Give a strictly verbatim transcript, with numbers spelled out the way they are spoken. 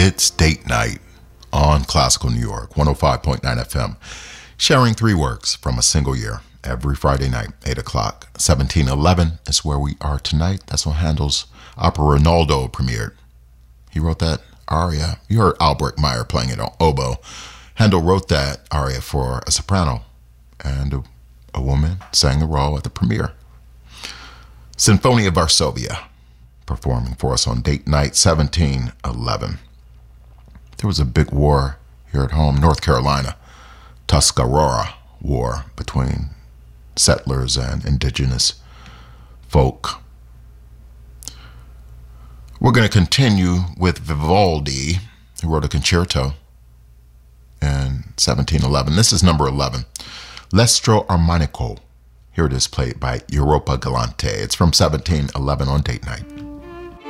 It's date night on Classical New York, one oh five point nine F M, sharing three works from a single year every Friday night, eight o'clock. seventeen eleven is where we are tonight. That's when Handel's opera Rinaldo premiered. He wrote that aria. You heard Albrecht Meyer playing it on oboe. Handel wrote that aria for a soprano, and a, a woman sang the role at the premiere. Sinfonia Varsovia, performing for us on date night seventeen eleven. There was a big war here at home, North Carolina, Tuscarora War between settlers and indigenous folk. We're going to continue with Vivaldi, who wrote a concerto in seventeen eleven. This is number eleven, L'Estro Armonico. Here it is, played by Europa Galante. It's from seventeen eleven on date night.